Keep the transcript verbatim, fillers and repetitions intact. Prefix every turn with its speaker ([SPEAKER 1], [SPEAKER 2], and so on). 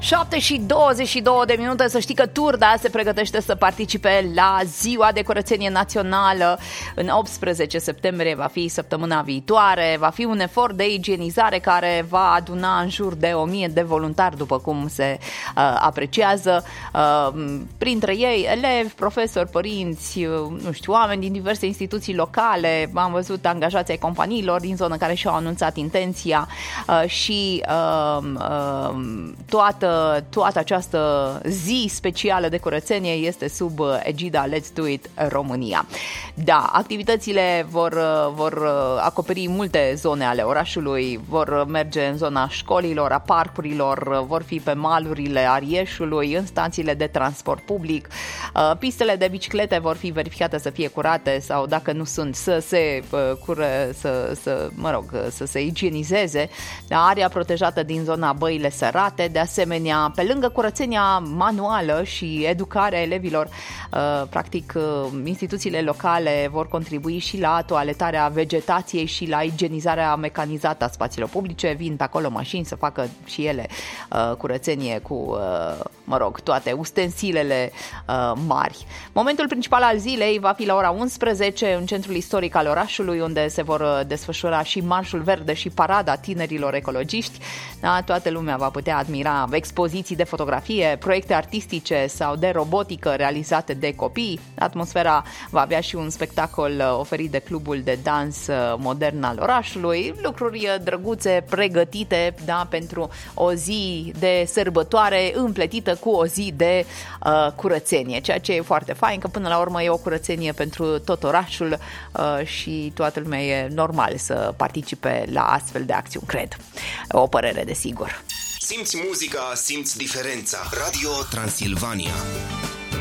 [SPEAKER 1] șapte și douăzeci și două de minute. Să știi că Turda se pregătește să participe la Ziua de Curățenie Națională. În optsprezece septembrie va fi săptămâna viitoare. Va fi un efort de igienizare care va aduna în jur de o mie de voluntari, după cum se uh, apreciază. Uh, printre ei elevi, profesori, părinți, uh, nu știu, oameni din diverse instituții locale. Am văzut angajații ai companiilor din zonă care și-au anunțat intenția uh, și uh, uh, toată, toată această zi specială de curățenie este sub egida Let's Do It România. Da, activitățile vor, vor acoperi multe zone ale orașului, vor merge în zona școlilor, a parcurilor, vor fi pe malurile Arieșului, în stațiile de transport public. Pistele de biciclete vor fi verificate să fie curate sau, dacă nu sunt, să se cură, să, să, mă rog, să se igienizeze. Area protejată din zona Băile Sărate. De asemenea, pe lângă curățenia manuală și educarea elevilor, practic instituțiile locale vor contribui și la toaletarea vegetației și la igienizarea mecanizată a spațiilor publice. Vin pe acolo mașini să facă și ele curățenie cu, mă rog, toate ustensilele mari. Momentul principal al zilei va fi la ora unsprezece în centrul istoric al orașului, unde se vor desfășura și Marșul Verde și Parada Tinerilor Ecologiști. Da, toată lumea va putea admira expoziții de fotografie, proiecte artistice sau de robotică realizate de copii. Atmosfera va avea și un spectacol oferit de clubul de dans modern al orașului, lucruri drăguțe pregătite, da, pentru o zi de sărbătoare împletită cu o zi de uh, curățenie, ceea ce e foarte fain, că până la urmă e o curățenie pentru tot orașul uh, și toată lumea e normal să participe la astfel de acțiuni, cred. O părere, desigur.
[SPEAKER 2] Simți muzica, simți diferența. Radio Transilvania.